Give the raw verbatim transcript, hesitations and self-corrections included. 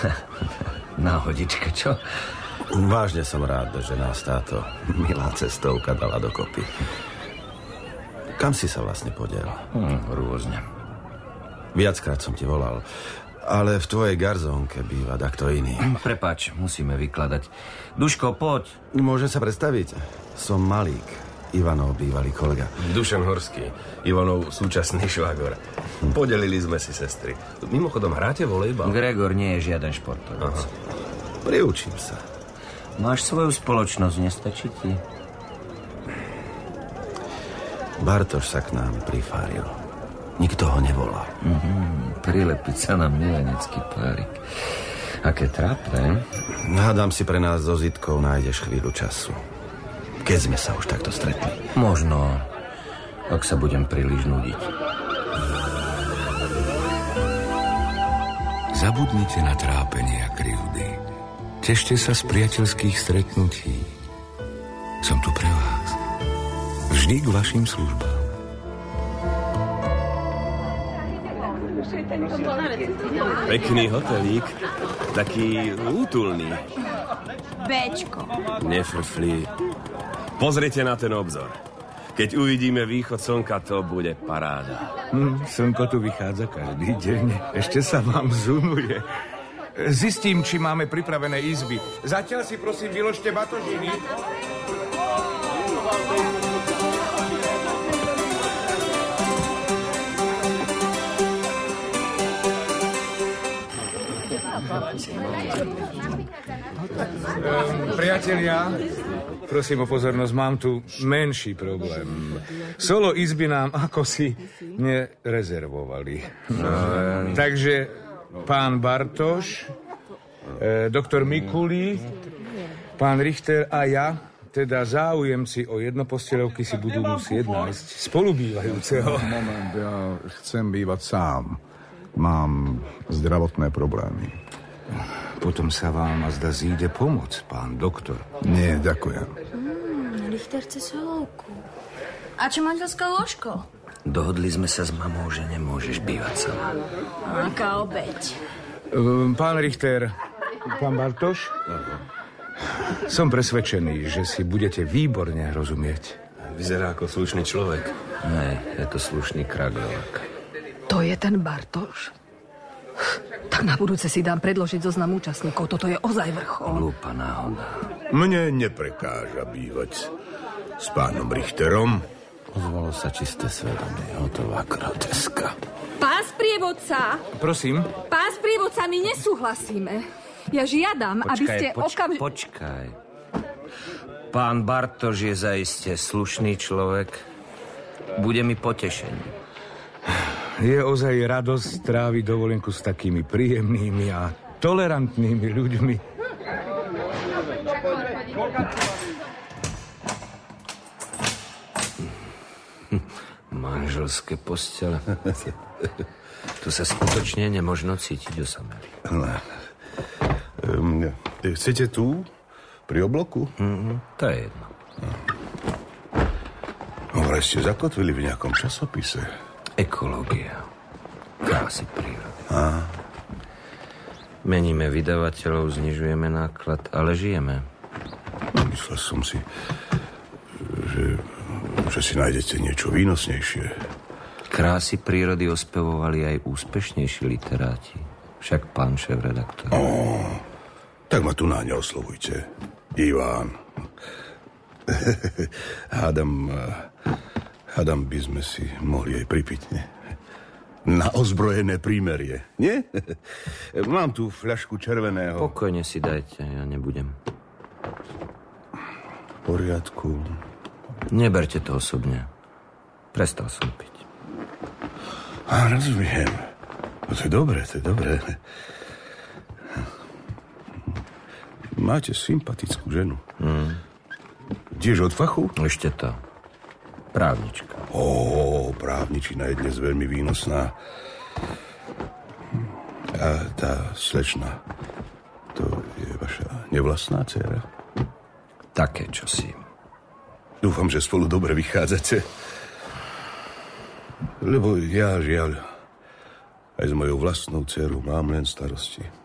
Náhodička, čo? Vážne som rád, že nás táto milá cestovka dala dokopy. Kam si sa vlastne podiel? Hm, rôzne. Viackrát som ti volal, ale v tvojej garzónke býva takto iný. Prepáč, musíme vykladať. Duško, poď. Môžem sa predstaviť? Som Malík, Ivanov bývalý kolega. Dušan Horský, Ivanov súčasný švagor. Podelili sme si sestry. Mimochodom, hráte volejbal? Gregor nie je žiaden športovec. Aha. Priučím sa. Máš svoju spoločnosť, nestačí ti? Bartoš sa k nám prifáril. Nikto ho nevolal. Mm-hmm, prilepiť sa na milenecký párik. Aké trápne. Hádam si pre nás so Zitkou nájdeš chvíľu času. Keď sme sa už takto stretli. Možno, ak sa budem príliš nudiť. Zabudnite na trápenie a krivdy. Tešte sa z priateľských stretnutí. Som tu pre vás. Vždy k vašim službám. Pekný hotelík, taký útulný. Béčko. Nefrflí. Pozrite na ten obzor. Keď uvidíme východ slnka, to bude paráda. Hm, slnko tu vychádza každý deň. Ešte sa vám zunuje. Zistím, či máme pripravené izby. Zatiaľ si prosím vyložte batožiny. Um, priatelia, prosím o pozornosť, mám tu menší problém. Solo izby nám ako si nerezervovali. No, takže pán Bartoš, eh, doktor Mikulí, pán Richter a ja, teda záujemci o jednoposteľovky, si budú musieť nájsť spolubývajúceho. Moment, ja chcem bývať sám. Mám zdravotné problémy. Potom sa vám a zda zíde pomoc, pán doktor. Nie, ďakujem. Mm, Richter chce solovku. A čo manželské lôžko? Dohodli sme sa s mamou, že nemôžeš bývať sama. Aká obeť. Um, pán Richter, pán Bartoš, som presvedčený, že si budete výborne rozumieť. Vyzerá ako slušný človek. Ne, je to slušný kraglovák. To je ten Bartoš? Tak na budúce si dám predložiť zoznam účastníkov. Toto je ozaj vrchol. Hlúpa náhoda. Mne neprekáža bývať s pánom Richterom. Ozvalo sa čisté svedomie. Hotová groteska. Pán sprievodca! Prosím? Pán sprievodca, my nesúhlasíme. Ja žiadam, Počkaj, aby ste poč- okamžite... Počkaj. Pán Bartoš je zaiste slušný človek. Bude mi potešením. Je ozaj radosť stráviť dovolenku s takými príjemnými a tolerantnými ľuďmi. Manželské postele. Tu sa skutočne nemožno cítiť osamelý. Um, chcete tu? Pri obloku? Mm-hmm, to je jedno. Vraj ste zakotvili v nejakom časopise. Ekológia. Krásy prírody. Á. Meníme vydavateľov, znižujeme náklad, ale žijeme. Myslel som si, že, že si nájdete niečo výnosnejšie. Krásy prírody ospevovali aj úspešnejší literáti. Však pán šéf-redaktor. Ó, tak ma tu na ne oslovujte. Iván. Hádam... Hádam by sme si mohli aj pripiť, nie? Na ozbrojené prímerie, nie? Mám tu fľašku červeného. Pokojne si dajte, ja nebudem. V poriadku. Neberte to osobne. Prestal som piť. Á, rozumiem. No to je dobré, to je dobré. Máte sympatickú ženu. Mm. Tiež od fachu? Ešte to. Právnička. Ó, právničina je dnes veľmi výnosná. A tá slečna, to je vaša nevlastná dcéra? Také čosi. Dúfam, že spolu dobre vychádzate. Lebo ja, žiaľ, aj s mojou vlastnou dcérou mám len starosti.